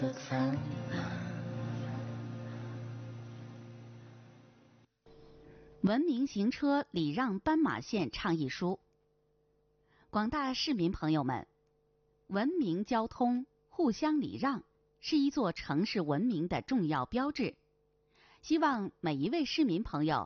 文明行车礼让斑马线倡议书。广大市民朋友们，文明交通、互相礼让是一座城市文明的重要标志。希望每一位市民朋友